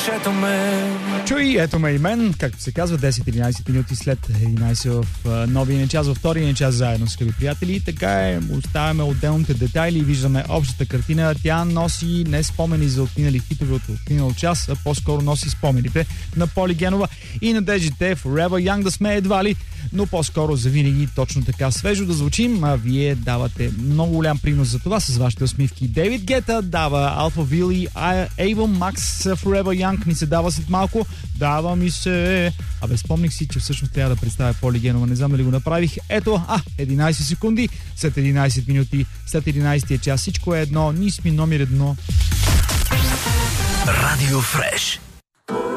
ето ме. Чуй, ето ме и мен, както се казва, 10-11 минути след 11 в новия час, във втория час заедно, скъпи приятели. Така е, оставяме отделните детайли и виждаме общата картина. Тя носи не спомени за отминали хитове от отминал час, а по-скоро носи спомените на Поли Генова и Надеждите Forever Young да сме едва ли, но по-скоро за винаги точно така свежо да звучим, а вие давате много голям принос за това с вашите усмивки. Дейвид Гета дава Алфа Вили, Avon Max Forever Young ни се дава след малко. Дава ми се... спомних си, че всъщност трябва да представя Поли Генова. Не знам дали го направих. Ето, 11 секунди, след 11 минути, след 11 час. Всичко е едно. Ние сме номер едно. Радио Фреш.